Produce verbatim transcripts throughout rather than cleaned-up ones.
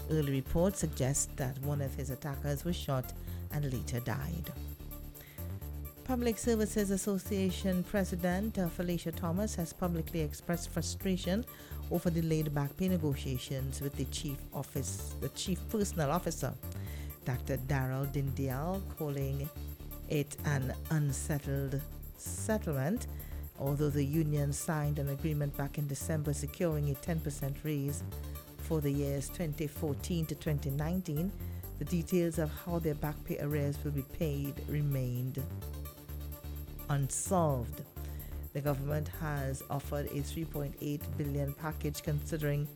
Early reports suggest that one of his attackers was shot and later died. Public Services Association President uh, Felicia Thomas has publicly expressed frustration over delayed back pay negotiations with the chief office, the chief personnel officer, Doctor Darrell Dindial, calling it an unsettled settlement. Although the union signed an agreement back in December securing a ten percent raise for the years twenty fourteen to twenty nineteen, the details of how their back pay arrears will be paid remained unsolved. The government has offered a three point eight billion dollars package considering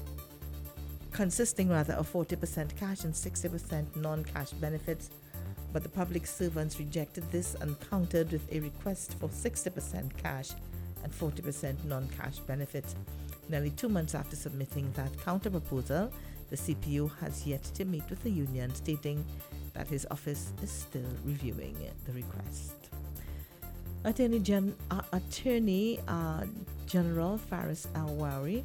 consisting rather of forty percent cash and sixty percent non-cash benefits, but the public servants rejected this and countered with a request for sixty percent cash and forty percent non-cash benefits. Nearly two months after submitting that counter proposal, the C P U has yet to meet with the union, stating that his office is still reviewing the request. Attorney, Gen- uh, Attorney uh, General Faris Al-Wari.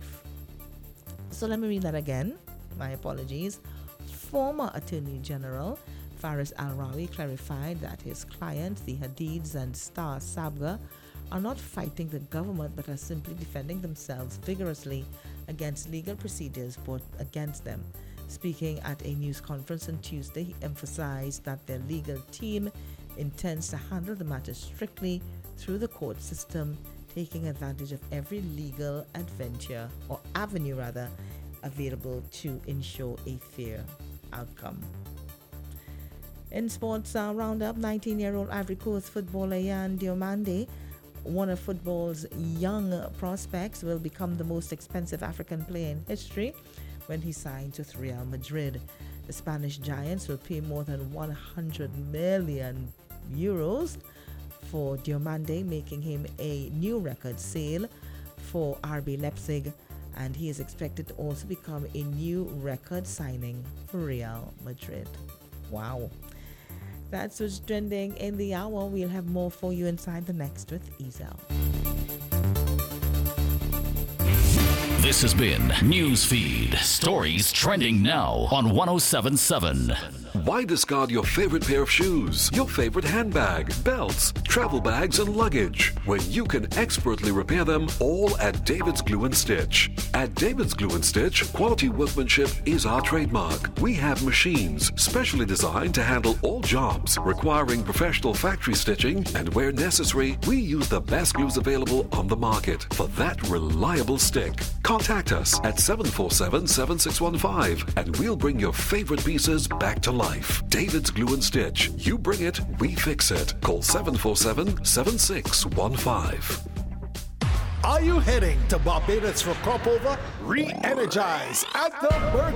So let me read that again. My apologies. Former Attorney General Faris Al-Rawi clarified that his clients, the Hadids and Star Sabga, are not fighting the government but are simply defending themselves vigorously against legal procedures brought against them. Speaking at a news conference on Tuesday, he emphasized that their legal team intends to handle the matter strictly through the court system, taking advantage of every legal adventure or avenue rather available to ensure a fair outcome. In sports uh, roundup, nineteen-year-old Ivory Coast footballer Yan Diomande, one of football's young prospects, will become the most expensive African player in history when he signs with Real Madrid. The Spanish Giants will pay more than one hundred million euros for Diomande, making him a new record sale for R B Leipzig, and he is expected to also become a new record signing for Real Madrid. Wow. That's what's trending in the hour. We'll have more for you inside the next with Ezel. This has been Newsfeed, stories trending now on one oh seven point seven. Why discard your favorite pair of shoes, your favorite handbag, belts, travel bags, and luggage when you can expertly repair them all at David's Glue and Stitch? At David's Glue and Stitch, quality workmanship is our trademark. We have machines specially designed to handle all jobs requiring professional factory stitching, and where necessary, we use the best glues available on the market for that reliable stick. Contact us at seven four seven, seven six one five and we'll bring your favorite pieces back to life. David's Glue and Stitch. You bring it, we fix it. Call seven four seven, seven six one five. Are you heading to Barbados for crop over? Re-energize at the Bird